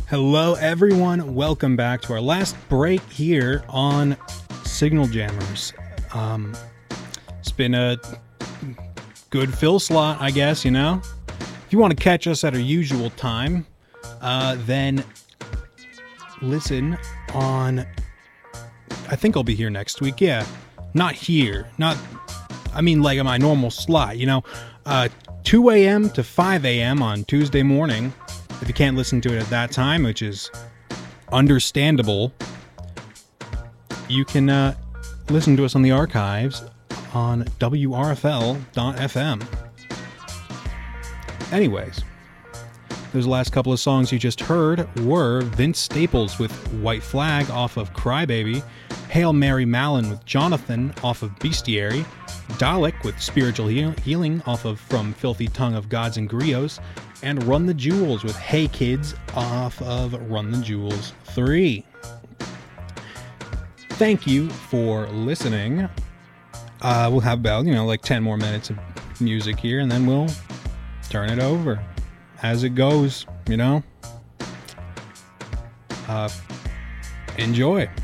Hello, everyone. Welcome back to our last break here on Signal Jammers. It's been a good fill slot, I guess, you know? If you want to catch us at our usual time, then listen on... I think I'll be here next week, yeah. Not here. Like on my normal slot, you know? 2 a.m. to 5 a.m. on Tuesday morning. If you can't listen to it at that time, which is understandable, you can listen to us on the archives on WRFL.FM. Anyways, those last couple of songs you just heard were Vince Staples with White Flag off of Crybaby, Hail Mary Mallon with Jonathan off of Bestiary, Dalek with Spiritual Healing off of From Filthy Tongue of Gods and Griots, and Run the Jewels with Hey Kids off of Run the Jewels 3. Thank you for listening. We'll have about, 10 more minutes of music here, and then we'll turn it over as it goes, Enjoy.